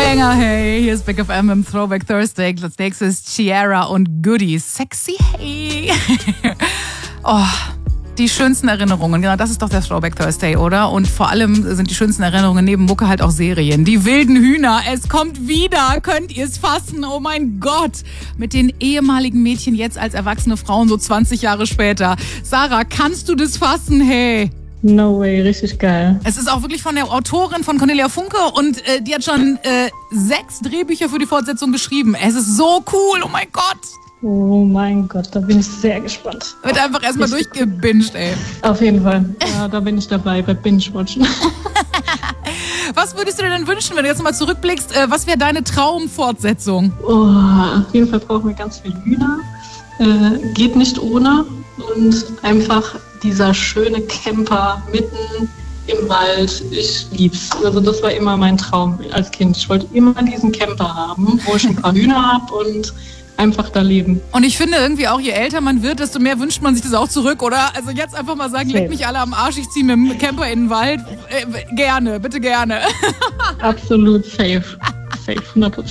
Banger, hey. Hier ist Big FM im Throwback Thursday. Als nächstes Ciara und Goody. Sexy, hey. Oh, die schönsten Erinnerungen. Genau, das ist doch der Throwback Thursday, oder? Und vor allem sind die schönsten Erinnerungen neben Mucke halt auch Serien. Die wilden Hühner, es kommt wieder. Könnt ihr es fassen? Oh mein Gott. Mit den ehemaligen Mädchen jetzt als erwachsene Frauen so 20 Jahre später. Sarah, kannst du das fassen? Hey. No way, richtig geil. Es ist auch wirklich von der Autorin von Cornelia Funke und die hat schon 6 Drehbücher für die Fortsetzung geschrieben. Es ist so cool, oh mein Gott. Oh mein Gott, da bin ich sehr gespannt. Wird einfach erstmal durchgebinged, ey. Auf jeden Fall. Ja, da bin ich dabei bei Binge-Watchen. Was würdest du dir denn wünschen, wenn du jetzt mal zurückblickst? Was wäre deine Traumfortsetzung? Oh, auf jeden Fall brauchen wir ganz viel Hühner. Geht nicht ohne. Und einfach dieser schöne Camper mitten im Wald. Ich lieb's. Also das war immer mein Traum als Kind. Ich wollte immer diesen Camper haben, wo ich ein paar Hühner habe und einfach da leben. Und ich finde irgendwie auch, je älter man wird, desto mehr wünscht man sich das auch zurück, oder? Also jetzt einfach mal sagen, leckt mich alle am Arsch, ich ziehe mit dem Camper in den Wald. Gerne, bitte gerne. Absolut safe. Safe, 100%.